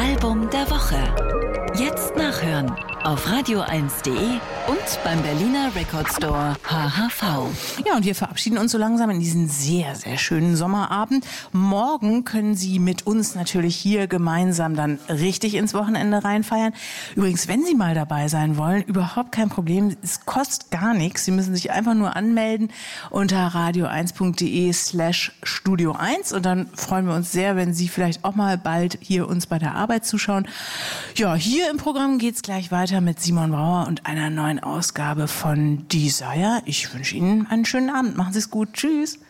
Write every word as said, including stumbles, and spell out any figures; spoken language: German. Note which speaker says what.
Speaker 1: Album der Woche. Jetzt nachhören auf radio eins punkt de und beim Berliner Record Store H H V.
Speaker 2: Ja, und wir verabschieden uns so langsam in diesen sehr, sehr schönen Sommerabend. Morgen können Sie mit uns natürlich hier gemeinsam dann richtig ins Wochenende reinfeiern. Übrigens, wenn Sie mal dabei sein wollen, überhaupt kein Problem. Es kostet gar nichts. Sie müssen sich einfach nur anmelden unter radio eins punkt de slash studio eins und dann freuen wir uns sehr, wenn Sie vielleicht auch mal bald hier uns bei der Arbeit zuschauen. Ja, hier im Programm geht's gleich weiter mit Simon Brauer und einer neuen Ausgabe von Desire. Ich wünsche Ihnen einen schönen Abend. Machen Sie es gut. Tschüss.